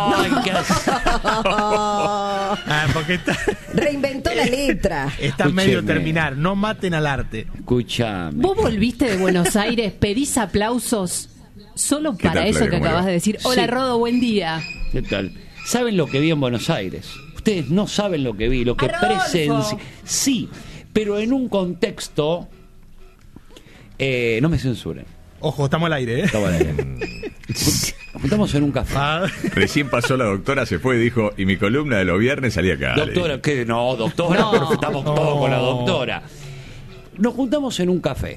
Porque reinventó la letra. Está medio terminar. No maten al arte. Escuchame. Vos volviste de Buenos Aires, pedís aplausos solo para eso que acabas de decir. Hola, Rodo, buen día. ¿Qué tal? ¿Saben lo que vi en Buenos Aires? Ustedes no saben lo que vi, lo que presencié. Sí, pero en un contexto... no me censuren. Ojo, estamos al aire, Estamos al aire. Juntamos en un café. Recién pasó la doctora, se fue y dijo, y mi columna de los viernes salía acá. Doctora, ¿qué? No, doctora, no, estamos todos con la doctora. Nos juntamos en un café.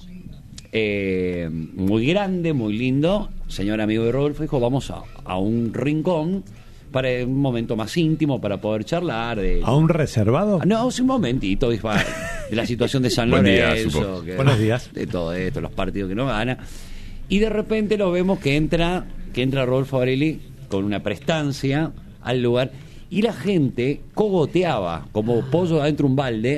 Muy grande, muy lindo. Señor amigo de Rodolfo dijo, vamos a un rincón para un momento más íntimo, para poder charlar. ¿A un reservado? No, un momentito, de la situación de San Buen día, Lorenzo. Buenos días. De todo esto, los partidos que no gana. Y de repente lo vemos que entra Rodolfo Varelli con una prestancia al lugar y la gente cogoteaba como pollo adentro de un balde.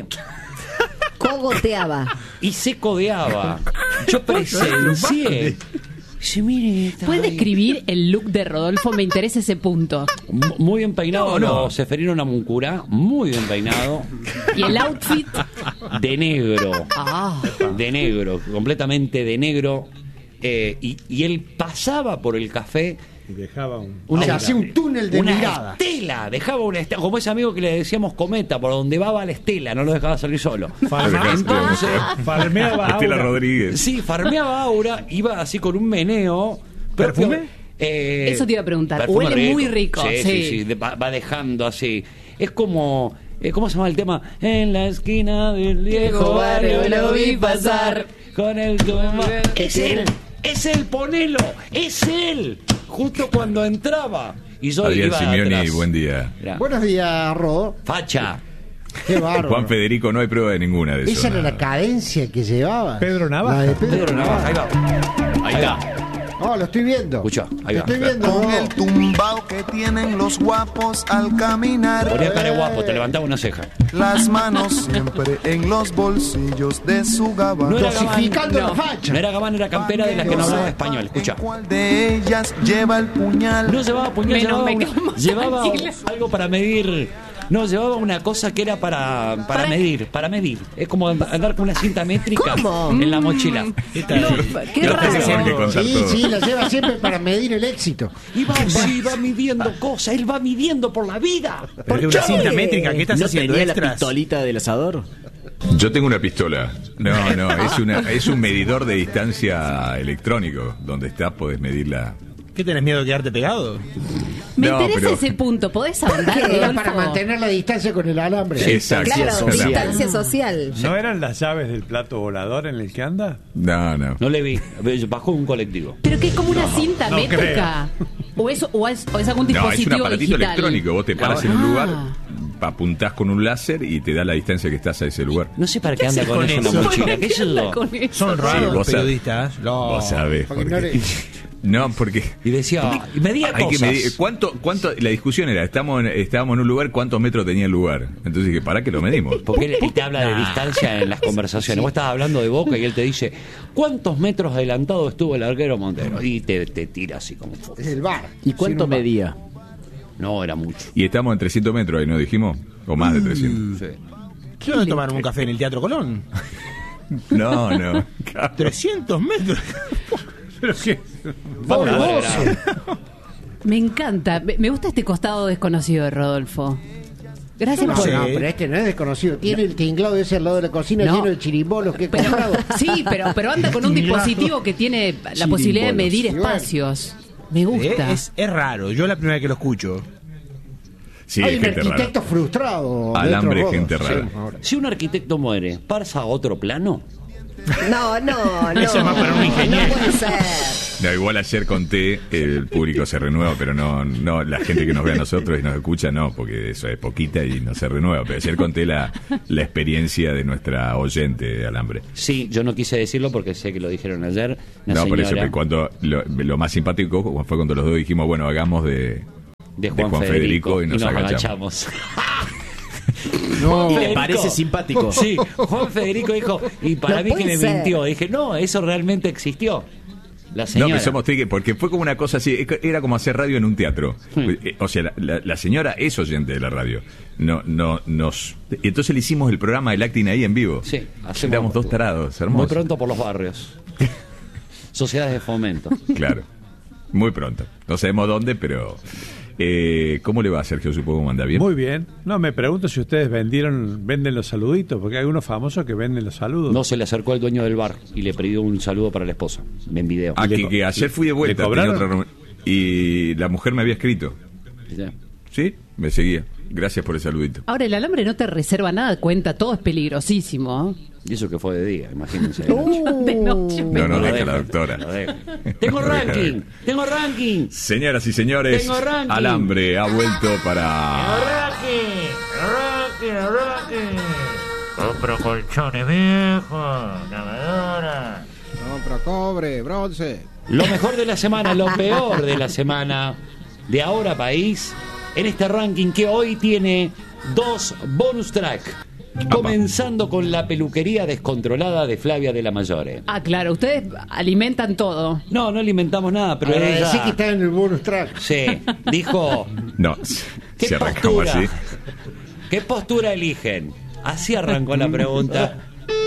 Cogoteaba. Y se codeaba. Yo presencié. Sí, mire, ¿puede describir el look de Rodolfo? Me interesa ese punto. Muy bien peinado, no. Seferino Namuncurá, muy bien peinado. ¿Y el outfit? De negro. De negro, completamente de negro. Y él pasaba por el café y dejaba hacía un túnel de mirada. Estela, dejaba una estela, como ese amigo que le decíamos cometa, por donde va la estela, no lo dejaba salir solo. Entonces, farmeaba Estela aura. Rodríguez. Sí, farmeaba aura, iba así con un meneo. ¿Perfume? Eso te iba a preguntar. Perfume Huele muy rico. Sí. Va dejando así. Es como... ¿cómo se llama el tema? En la esquina del viejo barrio lo vi pasar con el es él, ponelo, es él. Justo cuando entraba y yo Adrián iba Simeoni, atrás. buen día. Mirá. Buenos días, Rodo. Facha. Qué bárbaro. Juan Federico, no hay prueba de ninguna de eso. Esa era nada. la cadencia que llevaba. Pedro Navaja. La de Pedro Navaja, ahí va. Ahí está. Oh, lo estoy viendo. Escucha, ahí lo va. estoy viendo. Con Rodo. el tumbao que tienen los guapos al caminar. Ponía cara de guapo, te levantaba una ceja. Las manos siempre en los bolsillos de su gabán. No era Dosificando Gabán, la facha. No era Gabán, era campera de las que no hablaba español. Escucha. ¿Cuál de ellas lleva el puñal? No llevaba puñal, Menos, llevaba tranquila. algo para medir. No, llevaba una cosa que era para medir. Es como andar con una cinta métrica en la mochila. Qué Tienen que raro. contar Sí, todo. sí, la lleva siempre para medir el éxito. Y va midiendo cosas, él va midiendo por la vida. Porque una cinta métrica, ¿qué estás ¿No haciendo? tenía la Extras. pistolita del asador? Yo tengo una pistola. No, es un medidor de distancia electrónico. Donde estás podés medirla. ¿Qué tenés miedo de quedarte pegado? Me No, interesa pero- ese punto. ¿Podés ahondar, Era Rodolfo? para mantener la distancia con el alambre. Exacto. Claro, social. distancia social. ¿No eran las llaves del plato volador en el que anda? No. No le vi, bajó un colectivo. Pero que es como una cinta no métrica. O es algún No, es dispositivo un aparatito digital. electrónico. Vos te paras en un Ah. lugar, apuntás con un láser y te da la distancia que estás a ese lugar. No sé para qué anda haces con con eso en la eso? mochila. ¿Qué es ¿Qué anda eso? con eso? Son raros vos los sabés. periodistas. No. Vos sabés por qué. No, porque... Y decía, y medía Hay que cosas. medir, ¿cuánto? La discusión era, estábamos en un lugar, ¿cuántos metros tenía el lugar? Entonces dije, ¿para qué lo medimos? Porque él te habla de distancia en las conversaciones. Vos estabas hablando de Boca y él te dice, ¿cuántos metros adelantado estuvo el arquero Montero? Y te tira así como... Es el bar. ¿Y cuánto medía? No, era mucho. Y estamos en 300 metros ahí, ¿no dijimos? O más de 300. Sí. ¿Dónde tomaron un café? ¿En el Teatro Colón? No. 300 metros. Pero qué. Vamos a ver, Me encanta. Me gusta este costado desconocido de Rodolfo. Gracias No por... sé. No, pero este no es desconocido. Tiene el tinglado de ese al lado de la cocina No. lleno de chirimbolos que he Pero, comprado. sí, pero anda con un dispositivo que tiene la posibilidad de medir espacios. Me gusta. Es raro. Yo la primera vez que lo escucho. Sí, Hay es un gente arquitecto rara. frustrado. Alambre, Rodo. gente rara. Sí, ahora. Si un arquitecto muere, ¿pasa a otro plano? No. Eso es más para un ingeniero. No puede ser. No, igual ayer conté, el público se renueva, pero no la gente que nos ve a nosotros y nos escucha, no, porque eso es poquita y no se renueva. Pero ayer conté la experiencia de nuestra oyente de Alambre. Sí, yo no quise decirlo porque sé que lo dijeron ayer. Una No, por eso, señora que cuando lo más simpático fue cuando los dos dijimos, bueno, hagamos de Juan Federico y nos agachamos. No, Federico. ¿le parece simpático? Sí, Juan Federico dijo, y para No mí que puede me ser. mintió. Dije, no, eso realmente existió. La No, señora. que somos triques, porque fue como una cosa así, era como hacer radio en un teatro. O sea, la señora es oyente de la radio. Y entonces le hicimos el programa del acting ahí en vivo. Sí, éramos dos tarados, hermosos. Muy pronto por los barrios. Sociedades de fomento. Claro, muy pronto. No sabemos dónde, pero... ¿cómo le va a Sergio? Supongo que anda bien. Muy bien. No, me pregunto si ustedes venden los saluditos, porque hay algunos famosos que venden los saludos. No, se le acercó al dueño del bar y le pidió un saludo para la esposa, en video. Ah, que ayer fui de vuelta. ¿Le cobraron? tenía otra reunión, y la mujer me había escrito. Sí, me seguía. Gracias por el saludito. Ahora, el alambre no te reserva nada, cuenta, todo es peligrosísimo. Y eso que fue de día, imagínense. De noche. No, deja dejo, la doctora. lo dejo. Tengo ranking. Señoras y señores, Tengo ranking. Alambre ha vuelto para... ranking. Compro colchones viejos, lavadora. Compro cobre, bronce. Lo mejor de la semana, lo peor de la semana de Ahora País, en este ranking que hoy tiene 2 bonus track. Comenzando con la peluquería descontrolada de Flavia de la Mayore. Ah, claro, ustedes alimentan todo. No alimentamos nada, pero Agradecí ella... que está en el bonus track. Sí, dijo... No, ¿Qué si arrancamos postura? así. ¿Qué postura eligen? Así arrancó la pregunta.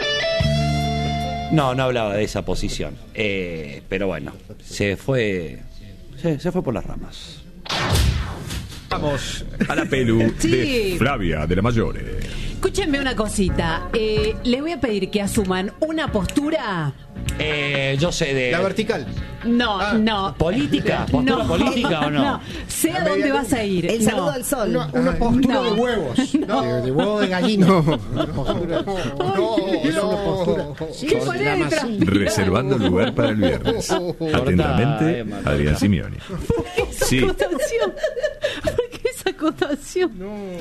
No hablaba de esa posición. Pero bueno, se fue por las ramas. Vamos a la pelu Sí. de Flavia de la Mayore. Escúchenme una cosita. Les voy a pedir que asuman una postura. Yo sé de... La vertical. No. ¿Política? ¿Postura política o no? Sé a dónde vas a ir. El saludo al sol. Una postura No. de huevos. De huevo de gallina. Una postura. Es una postura. ¿Qué ponés detrás? Reservando lugar para el viernes. Atentamente, Emma, Adrián Simeoni. Sí. Acotación. ¿Por qué esa acotación?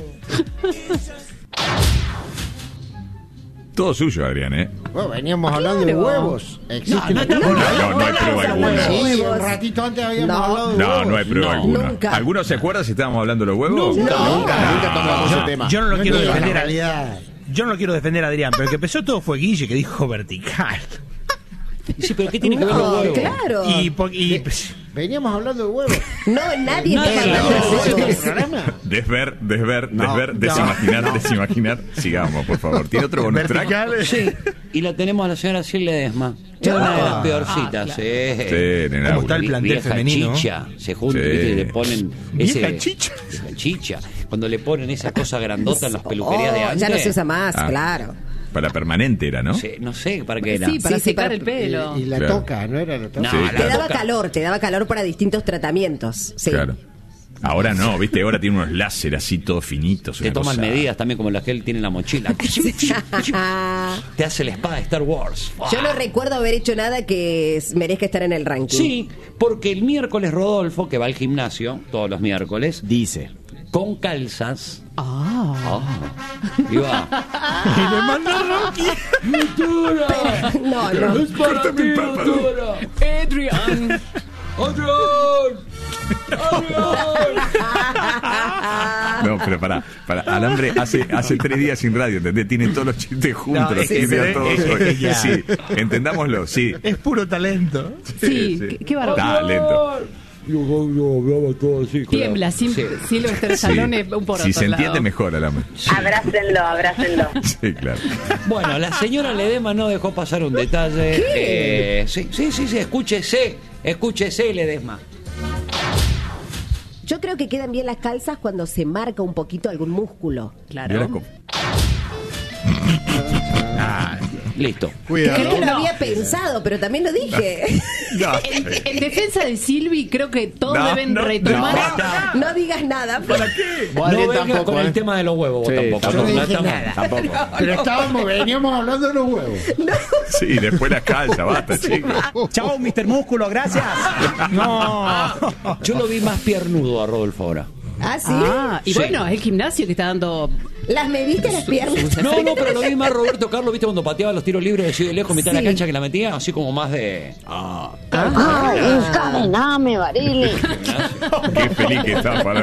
Todo suyo, Adrián, ¿eh? Bueno, veníamos hablando de huevos. Existe No hay prueba alguna. Sí, un ratito antes habíamos hablado de huevos. No hay prueba alguna. Nunca. ¿Alguno se acuerda si estábamos hablando de los huevos? Nunca tomamos ese tema. Yo no lo quiero es defender la a realidad. Yo no lo quiero defender a Adrián, pero el que empezó todo fue Guille, que dijo vertical. Sí, pero ¿qué tiene que ver los huevos? Claro. Y Veníamos hablando de huevos. No, nadie Nadie está habló hablando de de huevos. huevos. Desver, desimaginar. Sigamos, por favor. ¿Tiene otro bonus track? Sí, y la tenemos a la señora Silvia Ledesma. Es una de las peorcitas. claro. Sí, nena. ¿Cómo está el plantel Vieja femenino? chicha, se juntan, Sí. ¿viste? Y le ponen Vieja chicha. Vieja chicha. Cuando le ponen esa cosa grandota en las peluquerías de Oh, antes. ya no se usa más, Ah. claro. Para permanente era, ¿no? Sí, no sé para qué era. Sí, para Sí, sí, secar para- el pelo. Y la Claro. toca, ¿no era la toca? No, Sí, la Te daba toca. calor para distintos tratamientos. Sí. Claro. Ahora no, ¿viste? Ahora tiene unos láser así todos finitos. Te una toman cosa- medidas también como las que él tiene en la mochila. Te hace la espada de Star Wars. Yo no recuerdo haber hecho nada que merezca estar en el ranking. Sí, porque el miércoles Rodolfo, que va al gimnasio todos los miércoles, Dice. con calzas. Ah. Iba. Y le manda Rocky. No. Córtame el párpado. Adrian. No, pero para Alambre hace 3 días sin radio, ¿entendés? Tienen todos los chistes juntos, No, los es que tienen se ve- todos es hoy. que ya. Sí, entendámoslo, sí. Es puro talento. Sí, qué bárbaro. Talento. Yo hablaba todo así. Tiembla, Silvestre Stallone un por Si otro se entiende lado. mejor, Alambre. Abrácenlo. Sí, claro. Bueno, la señora Ledesma no dejó pasar un detalle. Sí, escúchese, Ledesma. Yo creo que quedan bien las calzas cuando se marca un poquito algún músculo. Y ahora Claro. como- Listo. Creo que lo había pensado, pero también lo dije. No, En defensa de Silvi, creo que todos No, deben no, retomar. No digas nada. ¿Para qué? No vengas con el tema de los huevos, vos Sí, tampoco. yo no No dije estamos- nada. Tampoco. Pero veníamos hablando de los huevos. Sí, después las calzas, basta, chicos. Chao, Mr. Músculo, gracias. No. Yo lo vi más piernudo a Rodolfo ahora. Ah, sí. Ah, y Sí. bueno, es el gimnasio que está dando. Las mediste las piernas. No, pero lo vi más Roberto Carlos, ¿viste? Cuando pateaba los tiros libres de lejos, mitad de la Sí. cancha que la metía, así como más de... Ay, encadename, Barili. Qué feliz que está para